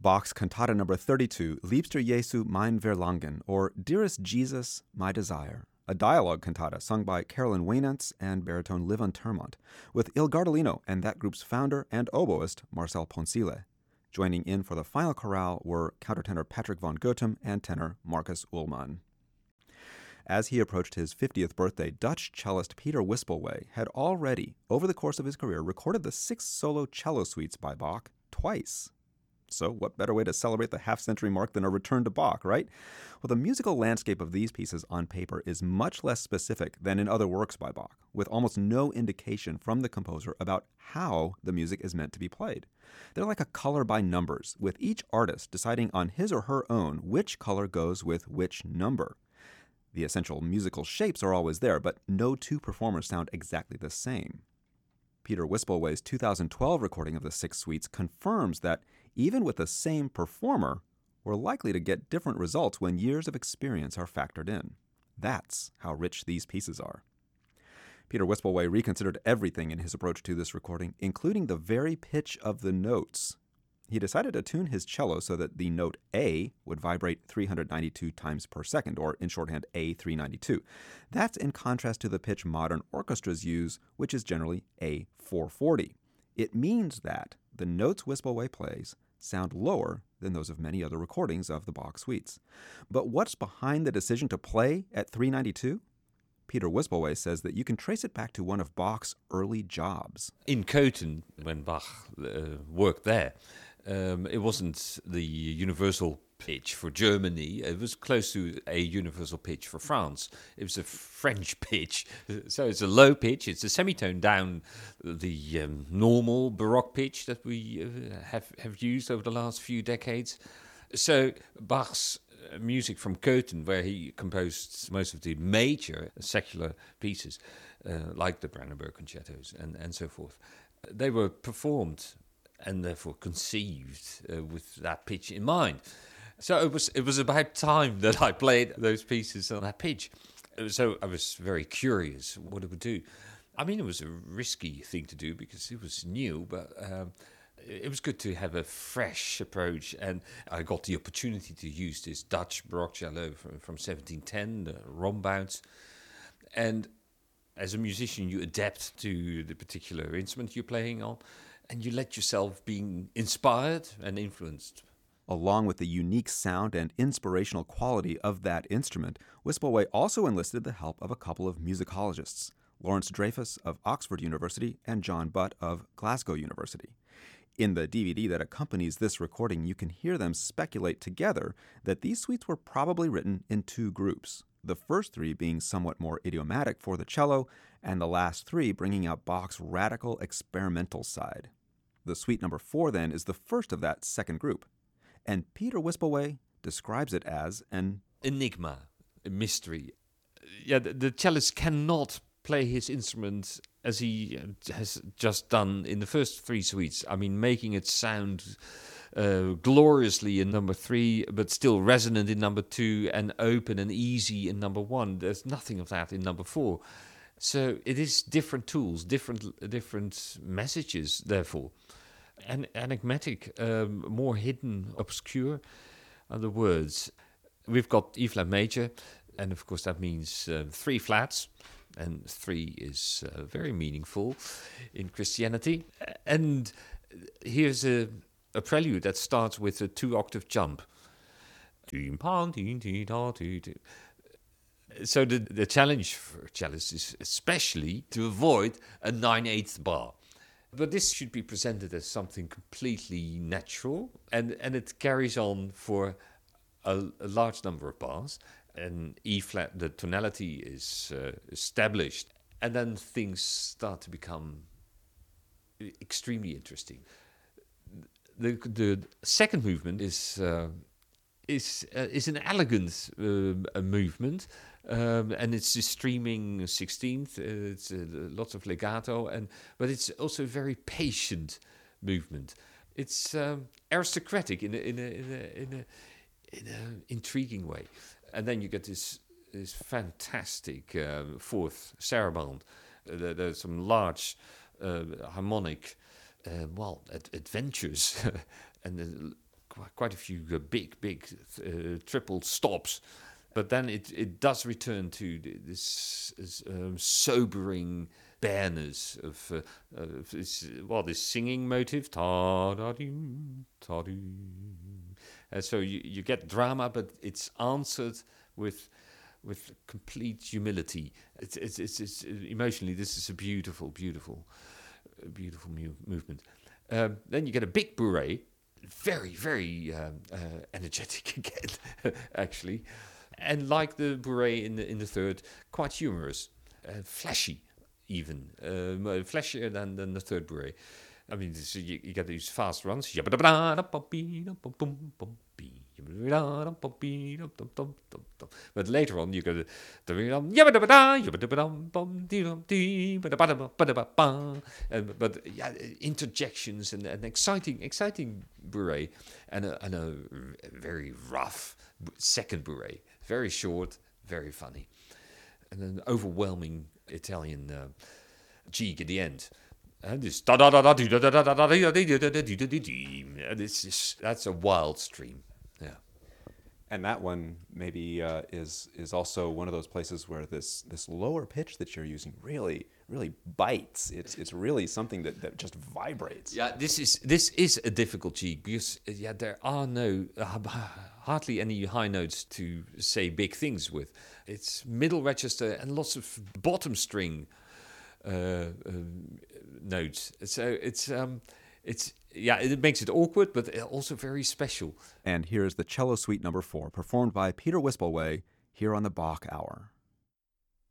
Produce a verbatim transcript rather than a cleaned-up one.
Bach's Cantata number thirty-two, Liebster Jesu mein Verlangen, or Dearest Jesus, My Desire, a dialogue cantata sung by Carolyn Waynants and baritone Livon Termont, with Il Gardolino and that group's founder and oboist Marcel Poncile. Joining in for the final chorale were countertenor Patrick von Goethem and tenor Marcus Ullmann. As he approached his fiftieth birthday, Dutch cellist Peter Wispelwey had already, over the course of his career, recorded the six solo cello suites by Bach twice. So what better way to celebrate the half-century mark than a return to Bach, right? Well, the musical landscape of these pieces on paper is much less specific than in other works by Bach, with almost no indication from the composer about how the music is meant to be played. They're like a color by numbers, with each artist deciding on his or her own which color goes with which number. The essential musical shapes are always there, but no two performers sound exactly the same. Peter Wispelwey's two thousand twelve recording of the six suites confirms that even with the same performer, we're likely to get different results when years of experience are factored in. That's how rich these pieces are. Peter Wispelwey reconsidered everything in his approach to this recording, including the very pitch of the notes. He decided to tune his cello so that the note A would vibrate three hundred ninety-two times per second, or in shorthand A three ninety-two. That's in contrast to the pitch modern orchestras use, which is generally A four forty. It means that the notes Wispelwey plays sound lower than those of many other recordings of the Bach suites. But what's behind the decision to play at three ninety-two? Peter Wispelwey says that you can trace it back to one of Bach's early jobs. In Köthen, when Bach uh, worked there, um, it wasn't the universal pitch for Germany. It was close to a universal pitch for France. It was a French pitch. So it's a low pitch. It's a semitone down the um, normal Baroque pitch that we uh, have, have used over the last few decades. So Bach's uh, music from Köthen, where he composed most of the major secular pieces, uh, like the Brandenburg concertos and, and so forth, they were performed and therefore conceived uh, with that pitch in mind. So it was it was about time that I played those pieces on that pitch. So I was very curious what it would do. I mean, it was a risky thing to do because it was new, but um, it was good to have a fresh approach. And I got the opportunity to use this Dutch Baroque cello from, from seventeen ten, the Rombounds. And as a musician, you adapt to the particular instrument you're playing on, and you let yourself be inspired and influenced. Along with the unique sound and inspirational quality of that instrument, Wispelwey also enlisted the help of a couple of musicologists, Lawrence Dreyfus of Oxford University and John Butt of Glasgow University. In the D V D that accompanies this recording, you can hear them speculate together that these suites were probably written in two groups, the first three being somewhat more idiomatic for the cello, and the last three bringing out Bach's radical experimental side. The suite number four, then, is the first of that second group. And Peter Wispelwey describes it as an enigma, a mystery. Yeah, the, the cellist cannot play his instrument as he has just done in the first three suites. I mean, making it sound uh, gloriously in number three, but still resonant in number two, and open and easy in number one. There's nothing of that in number four. So it is different tools, different different messages, therefore. And enigmatic, um, more hidden, obscure are the words. We've got E flat major, and of course that means uh, three flats, and three is uh, very meaningful in Christianity. And here's a, a prelude that starts with a two-octave jump. So the, the challenge for cellists is especially to avoid a nine-eighths bar. But this should be presented as something completely natural, and, and it carries on for a, a large number of bars. And E flat, the tonality is uh, established, and then things start to become extremely interesting. The the second movement is uh, is uh, is an elegant uh, a movement. Um, and it's a streaming sixteenth. Uh, it's uh, lots of legato, and but it's also a very patient movement. It's um, aristocratic in a in a in a in a, in a intriguing way. And then you get this this fantastic uh, fourth saraband. Uh, there, there's some large uh, harmonic, uh, well, ad- adventures and the quite, quite a few uh, big, big uh, triple stops. But then it, it does return to this, this um, sobering bareness of, uh, of this, well, this singing motive. Ta-da-doo, ta-doo. Uh, so you, you get drama, but it's answered with with complete humility. It's, it's, it's, it's emotionally, this is a beautiful, beautiful, uh, beautiful mu- movement. Um, then you get a big bourrée, very, very um, uh, energetic again, actually. And like the bourrée in the in the third, quite humorous, uh, flashy, even um, uh, flashier than, than the third bourrée. I mean, this, you, you get these fast runs. But later on, you get the but yeah, interjections and an exciting, exciting bourrée, and a, and a very rough second bourrée. Very short, very funny, and an overwhelming Italian uh, jig at the end. And this da da da da da da da da da da. This is that's a wild stream, yeah. And that one maybe uh, is is also one of those places where this this lower pitch that you're using really really bites. It's it's really something that, that just vibrates. Yeah, this is this is a difficult jig because yeah there are no uh, hardly any high notes to say big things with. It's middle register and lots of bottom string uh, um, notes. So it's um it's. Yeah, it makes it awkward, but also very special. And here's the Cello Suite number four, performed by Peter Wispelwey here on the Bach Hour.